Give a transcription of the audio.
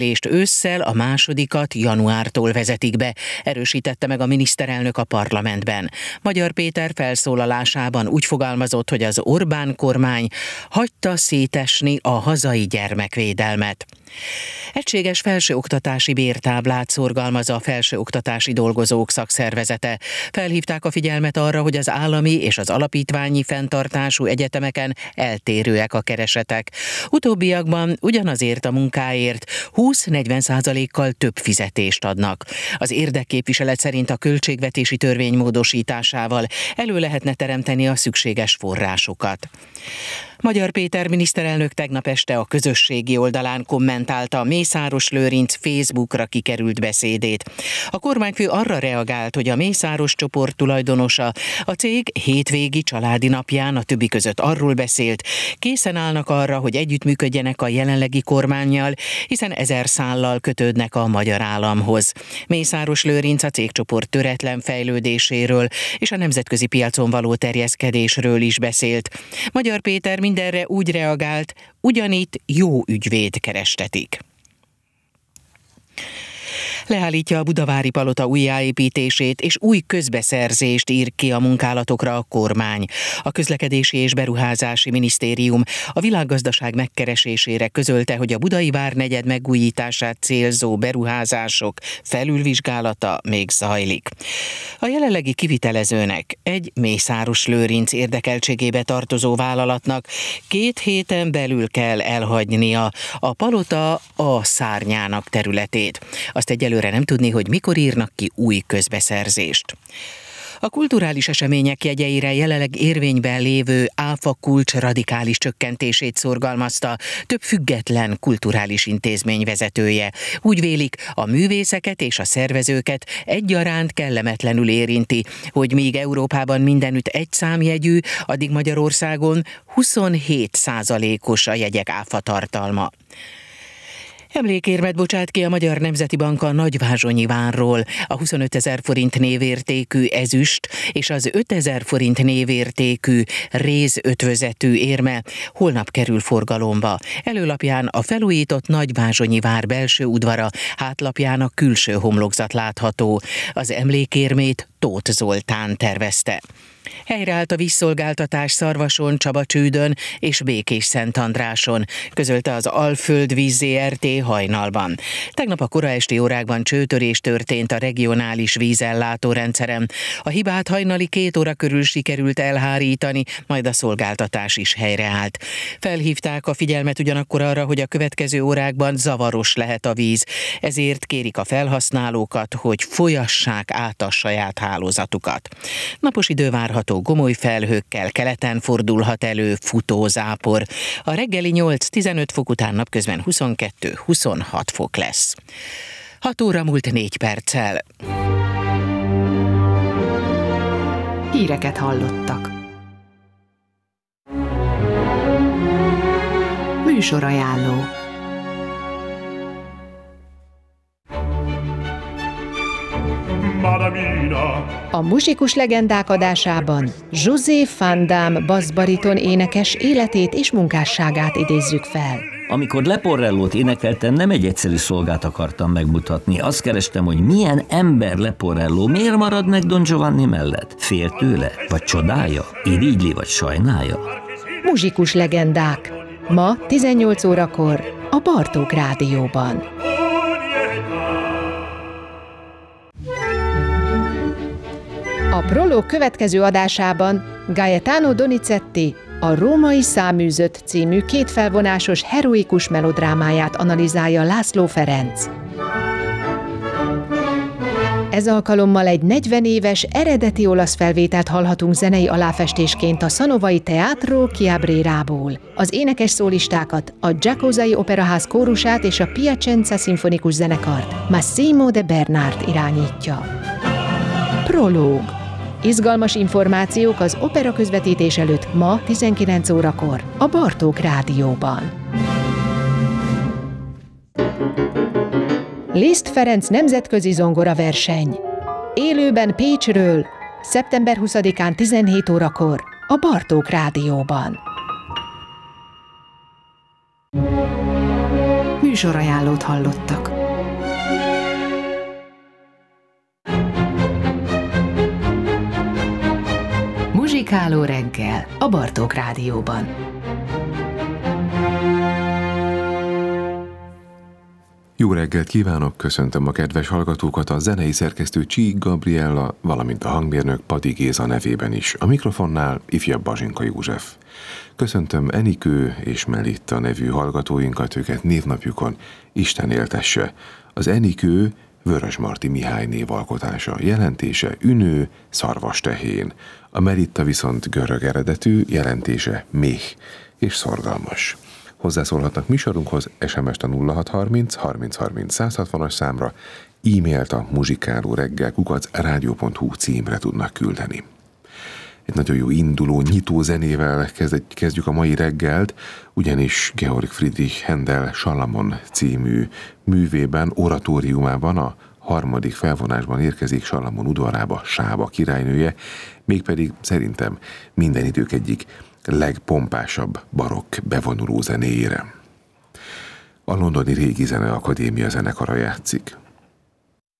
Ősszel, a másodikat januártól vezetik be, erősítette meg a miniszterelnök a parlamentben. Magyar Péter felszólalásában úgy fogalmazott, hogy az Orbán kormány hagyta szétesni a hazai gyermekvédelmet. Egységes felsőoktatási bértáblát szorgalmaz a Felsőoktatási Dolgozók Szakszervezete. Felhívták a figyelmet arra, hogy az állami és az alapítványi fenntartású egyetemeken eltérőek a keresetek. Utóbbiakban ugyanazért a munkáért 20-40%-kal több fizetést adnak. Az érdekképviselet szerint a költségvetési törvény módosításával elő lehetne teremteni a szükséges forrásokat. Magyar Péter miniszterelnök tegnap este a közösségi oldalán kommentálta Mészáros Lőrinc Facebookra kikerült beszédét. A kormányfő arra reagált, hogy a Mészáros csoport tulajdonosa a cég hétvégi családi napján a többi között arról beszélt, készen állnak arra, hogy együttműködjenek a jelenlegi kormánnyal, hiszen 1000 szállal kötődnek a magyar államhoz. Mészáros Lőrinc a cégcsoport töretlen fejlődéséről és a nemzetközi piacon való terjeszkedésről is beszélt. Magyar Péter mindenre úgy reagált, ugyanitt jó ügyvéd kerestetik. Leállítja a Budavári Palota újjáépítését és új közbeszerzést ír ki a munkálatokra a kormány. A Közlekedési és Beruházási Minisztérium a világgazdaság megkeresésére közölte, hogy a Budai Várnegyed megújítását célzó beruházások felülvizsgálata még zajlik. A jelenlegi kivitelezőnek, egy Mészáros Lőrinc érdekeltségébe tartozó vállalatnak 2 héten belül kell elhagynia a palota a szárnyának területét. Azt egyelőre nem tudni, hogy mikor írnak ki új közbeszerzést. A kulturális események jegyeire jelenleg érvényben lévő áfa kulcs radikális csökkentését szorgalmazta több független kulturális intézmény vezetője. Úgy vélik, a művészeket és a szervezőket egyaránt kellemetlenül érinti, hogy míg Európában mindenütt egy számjegyű, addig Magyarországon 27%-os a jegyek áfa tartalma. Emlékérmet bocsát ki a Magyar Nemzeti Bank a Nagyvázsonyi várról. A 25 000 forint névértékű ezüst és az 5 000 forint névértékű rézötvözetű érme holnap kerül forgalomba. Előlapján a felújított Nagyvázsonyi vár belső udvara, hátlapján a külső homlokzat látható. Az emlékérmét Tóth Zoltán tervezte. Helyreállt a vízszolgáltatás Szarvason, Csabacsődön és Békés-Szentandráson, közölte az Alföld Víz Zrt. hajnalban. Tegnap a kora esti órákban csőtörés történt a regionális vízellátó rendszeren. A hibát hajnali 2 óra körül sikerült elhárítani, majd a szolgáltatás is helyreállt. Felhívták a figyelmet ugyanakkor arra, hogy a következő órákban zavaros lehet a víz, ezért kérik a felhasználókat, hogy folyassák át a saját hálózatukat. Napos idő várható gomoly felhőkkel, keleten fordulhat elő futózápor. A reggeli 8-15 fok után napközben 22-26 fok lesz. 6 óra múlt 4 perccel. Híreket hallottak. Műsorajánló. A muzsikus legendák adásában José Van Damme basszbariton énekes életét és munkásságát idézzük fel. Amikor Leporellót énekeltem, nem egy egyszerű szolgát akartam megmutatni. Azt kerestem, hogy milyen ember Leporelló, miért marad meg Don Giovanni mellett? Fél tőle? Vagy csodálja? Irigyli vagy sajnálja? Muzsikus legendák. Ma 18 órakor a Bartók Rádióban. A Prológ következő adásában Gaetano Donizetti a Római Száműzött című kétfelvonásos heroikus melodrámáját analizálja László Ferenc. Ez alkalommal egy 40 éves eredeti olasz felvételt hallhatunk zenei aláfestésként a Szanovai Teatro Chiabrerából. Az énekes szólistákat, a Giacosai Operaház kórusát és a Piacenza szimfonikus zenekart Massimo de Bernard irányítja. Prológ. Izgalmas információk az opera közvetítés előtt ma 19 órakor a Bartók Rádióban. Liszt Ferenc nemzetközi zongoraverseny. Élőben Pécsről, szeptember 20-án 17 órakor a Bartók Rádióban. műsorajánlót hallottak. Muzsikáló reggel a Bartók Rádióban. Jó reggelt kívánok, köszöntöm a kedves hallgatókat, a zenei szerkesztő Csík Gabriella, valamint a hangmérnök Padi Géza nevében is. A mikrofonnál ifjabb Bazsinka József. Köszöntöm Enikő és Melitta nevű hallgatóinkat, őket névnapjukon Isten éltesse. Az Enikő Vörösmarty Mihály névalkotása, jelentése ünő, szarvastehén. A Melitta viszont görög eredetű, jelentése méh és szorgalmas. Hozzászólhatnak műsorunkhoz SMS-t a 0630 30 30 160-as számra, e-mailt a muzsikálóreggel@radio.hu címre tudnak küldeni. Egy nagyon jó induló, nyitó zenével kezdjük a mai reggelt, ugyanis Georg Friedrich Händel Salamon című művében, oratóriumában a harmadik felvonásban érkezik Salamon udvarába Sába királynője, mégpedig szerintem minden idők egyik legpompásabb barokk bevonuló zenéjére. A Londoni Régi Zeneakadémia zenekara játszik.